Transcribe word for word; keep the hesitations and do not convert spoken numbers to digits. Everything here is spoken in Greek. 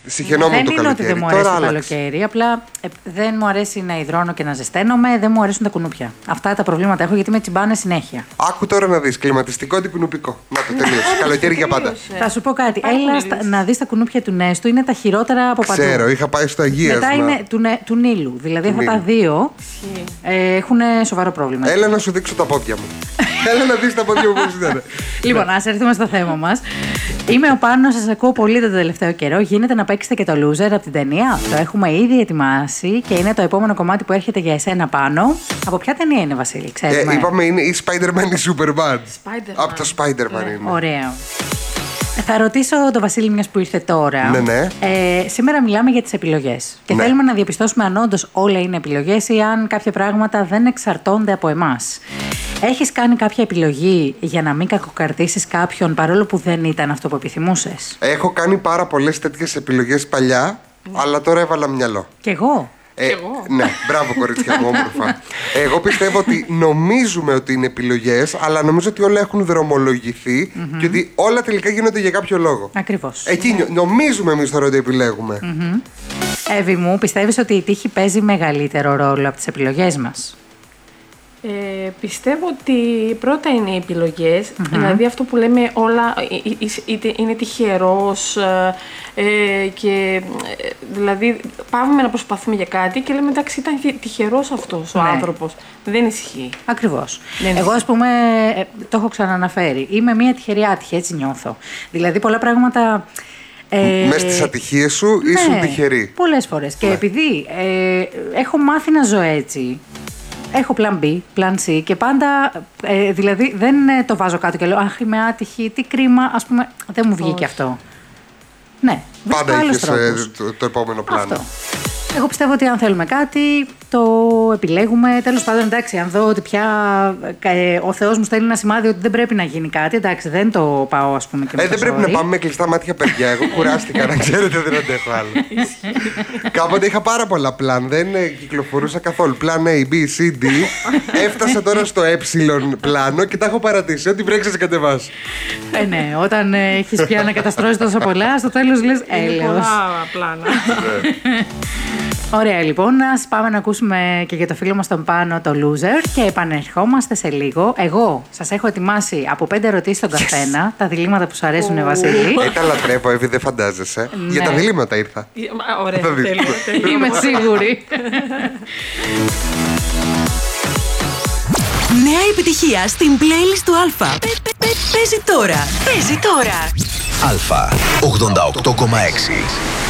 Συχαινόμουν το καλοκαίρι. Δεν είναι ότι δεν μου αρέσει το καλοκαίρι, απλά ε, δεν μου αρέσει να υδρώνω και να ζεσταίνομαι, δεν μου αρέσουν τα κουνούπια. Αυτά τα προβλήματα έχω γιατί με τσιμπάνε συνέχεια. Άκου τώρα να δεις, κλιματιστικό ή κουνουπικό. Να το τελείωσε. Καλοκαίρι για πάντα. Θα σου πω κάτι. Έλα στα, να δεις τα κουνούπια του Νέστου, είναι τα χειρότερα από παντού. Ξέρω, είχα πάει στο Αγίασμα. Μετά είναι του, του Νείλου. Δηλαδή αυτά τα δύο ε, έχουν σοβαρό πρόβλημα. Έλα να σου δείξω τα πόδια μου. Έλα να δεις τα πόδια μου πώς ήταν. Λοιπόν, ας έρθουμε στο θέμα μας. Είμαι ο Πάνος, σας ακούω πολύ το τελευταίο καιρό. Γίνεται να παίξετε και το Loser από την ταινία. Το έχουμε ήδη ετοιμάσει και είναι το επόμενο κομμάτι που έρχεται για εσένα, Πάνο. Από ποια ταινία είναι, Βασίλη, ξέρουμε? Ε, είπαμε είναι η Spider-Man ή Superman. Spider-Man. Από το Spider-Man Ναι. είναι. Ωραίο. Θα ρωτήσω τον Βασίλη, μιας που ήρθε τώρα. Ναι, ναι. Ε, σήμερα μιλάμε για τις επιλογές. Και ναι. θέλουμε να διαπιστώσουμε αν όντως όλα είναι επιλογές ή αν κάποια πράγματα δεν εξαρτώνται από εμάς. Έχεις κάνει κάποια επιλογή για να μην κακοκρατήσεις κάποιον παρόλο που δεν ήταν αυτό που επιθυμούσες? Έχω κάνει πάρα πολλές τέτοιες επιλογές παλιά, mm. αλλά τώρα έβαλα μυαλό. Κι εγώ. Ε, ναι, μπράβο κορίτσια μου, όμορφα. Εγώ πιστεύω ότι νομίζουμε ότι είναι επιλογές, αλλά νομίζω ότι όλα έχουν δρομολογηθεί mm-hmm. και ότι όλα τελικά γίνονται για κάποιο λόγο. Ακριβώς. Εκεί mm-hmm. νομίζουμε εμείς τώρα ότι επιλέγουμε. Mm-hmm. Εύη μου, πιστεύεις ότι η τύχη παίζει μεγαλύτερο ρόλο από τις επιλογές μας? Ε, πιστεύω ότι πρώτα είναι οι επιλογές, mm-hmm. δηλαδή αυτό που λέμε όλα, είτε είναι τυχερός ε, και δηλαδή πάμε να προσπαθούμε για κάτι και λέμε εντάξει ήταν τυχερός αυτός ο ναι. άνθρωπος. Δεν ισχύει. Ακριβώς. Δεν Εγώ ας πούμε, ε, το έχω ξαναναφέρει, είμαι μια τυχερή άτυχη, έτσι νιώθω. Δηλαδή πολλά πράγματα... Ε, Μες στις ατυχίες σου ναι, ήσουν τυχερή. Πολλές φορές. Και ναι. επειδή ε, έχω μάθει να ζω έτσι, έχω πλαν B, πλαν C και πάντα, ε, δηλαδή δεν ε, το βάζω κάτω και λέω αχ είμαι άτυχη, τι κρίμα, ας πούμε, δεν μου βγήκε αυτό. Ναι, πάντα είχες ε, το, το επόμενο πλάνο. Αυτό. Εγώ πιστεύω ότι αν θέλουμε κάτι, το επιλέγουμε. Τέλος πάντων, εντάξει, αν δω ότι πια ε, ο Θεός μου στέλνει ένα σημάδι ότι δεν πρέπει να γίνει κάτι, εντάξει, δεν το πάω, ας πούμε, και με ε, το δεν πρέπει ζόρι. να πάμε με κλειστά μάτια, παιδιά. Εγώ κουράστηκα, να ξέρετε, δεν αντέχω άλλο. Κάποτε είχα πάρα πολλά πλάν, δεν κυκλοφορούσα καθόλου. Πλάν A, B, C, D. Έφτασα τώρα στο ε πλάνο και τα έχω παρατήσει. Ό,τι βρέξει, σε κατεβάσω. Ε, ναι, όταν ε, έχεις πια να καταστρώσεις τόσο πολλά, στο τέλος λες έλεος. Πολλά πλάνα. Ωραία, λοιπόν, ας πάμε να ακούσουμε και για το φίλο μας τον Πάνο το Loser και επανερχόμαστε σε λίγο. Εγώ σας έχω ετοιμάσει από πέντε ερωτήσεις στον καθένα, τα διλήμματα που σου αρέσουν, Βασίλη. Ε, τα λατρεύω, Εύη, δεν φαντάζεσαι. Ναι. Για τα διλήμματα ήρθα. Ωραία, τέλειο. Είμαι σίγουρη. Νέα επιτυχία στην playlist του Αλφα. Παίζει τώρα. Παίζει τώρα. Αλφα ογδόντα οκτώ κόμμα έξι.